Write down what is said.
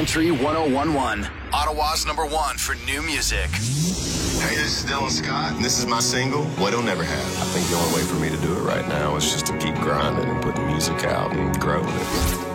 Country 101.1, Ottawa's #1 for new music. Hey, this is Dylan Scott, and this is my single, What He'll Never Have. I think the only way for me to do it right now is just to keep grinding and putting music out and growing it.